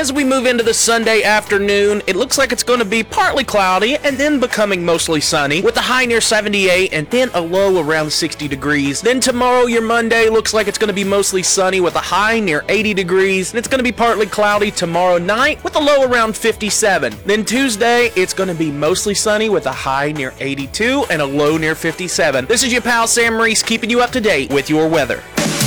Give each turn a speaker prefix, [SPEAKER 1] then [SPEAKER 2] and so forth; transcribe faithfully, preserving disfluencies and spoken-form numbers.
[SPEAKER 1] As we move into the Sunday afternoon, it looks like it's going to be partly cloudy and then becoming mostly sunny with a high near seventy-eight and then a low around sixty degrees. Then tomorrow, your Monday, looks like it's going to be mostly sunny with a high near eighty degrees, and it's going to be partly cloudy tomorrow night with a low around fifty-seven. Then Tuesday, it's going to be mostly sunny with a high near eighty-two and a low near fifty-seven. This is your pal Sam Reese keeping you up to date with your weather.